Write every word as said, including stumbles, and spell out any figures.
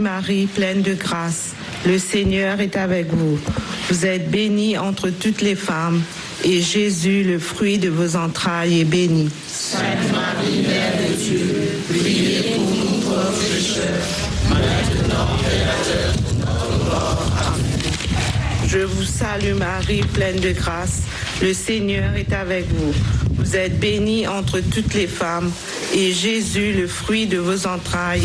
Marie, pleine de grâce, le Seigneur est avec vous. Vous êtes bénie entre toutes les femmes, et Jésus, le fruit de vos entrailles, est béni. Sainte Marie, Mère de Dieu, priez pour nous pauvres pécheurs, maintenant et à l'heure de notre mort. Amen. Je vous salue Marie, pleine de grâce, le Seigneur est avec vous. Vous êtes bénie entre toutes les femmes, et Jésus, le fruit de vos entrailles,